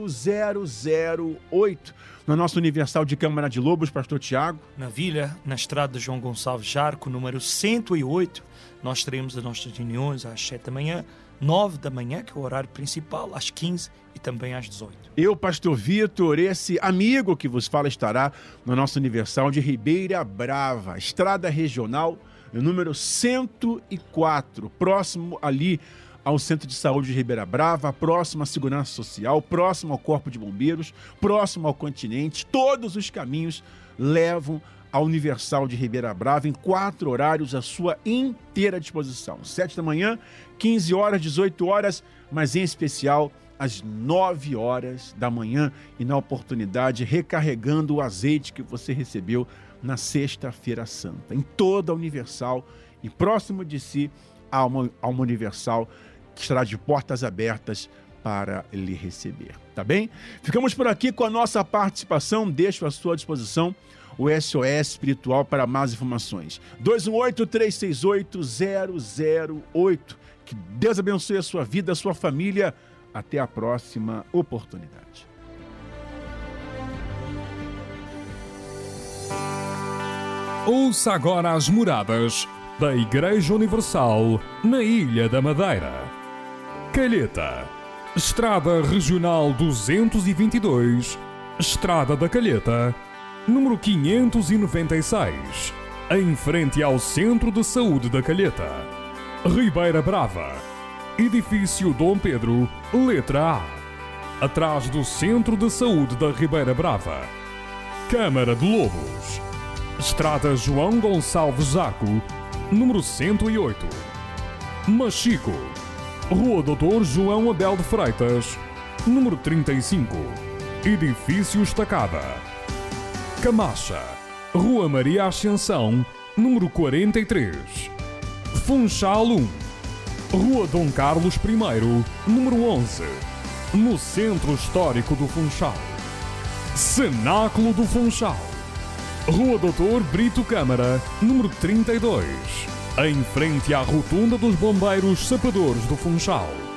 008. Na nossa Universal de Câmara de Lobos, Pastor Tiago. Na Vila, na estrada João Gonçalves Jarco, número 108, nós teremos as nossas reuniões às 7 da manhã, 9 da manhã, que é o horário principal, às 15 e também às 18. Eu, Pastor Vitor, esse amigo que vos fala, estará na nossa Universal de Ribeira Brava, estrada regional, número 104, próximo ali ao Centro de Saúde de Ribeira Brava, próximo à Segurança Social, próximo ao Corpo de Bombeiros, próximo ao Continente. Todos os caminhos levam à Universal de Ribeira Brava em 4 horários à sua inteira disposição. 7 da manhã, 15 horas, 18 horas, mas em especial às 9 horas da manhã e na oportunidade recarregando o azeite que você recebeu na Sexta-feira Santa. Em toda a Universal e próximo de si há uma Universal que estará de portas abertas para lhe receber, tá bem? Ficamos por aqui com a nossa participação. Deixo à sua disposição o SOS Espiritual para mais informações. 218-368-008. Que Deus abençoe a sua vida, a sua família. Até a próxima oportunidade. Ouça agora as moradas da Igreja Universal na Ilha da Madeira. Calheta, Estrada Regional 222, Estrada da Calheta, número 596, em frente ao Centro de Saúde da Calheta. Ribeira Brava, Edifício Dom Pedro, letra A, atrás do Centro de Saúde da Ribeira Brava. Câmara de Lobos, Estrada João Gonçalves Jarco, número 108. Machico, Rua Doutor João Abel de Freitas, número 35, Edifício Estacada. Camacha, Rua Maria Ascensão, número 43. Funchal 1, Rua Dom Carlos I, número 11, no Centro Histórico do Funchal. Cenáculo do Funchal, Rua Doutor Brito Câmara, número 32, em frente à Rotunda dos Bombeiros Sapadores do Funchal.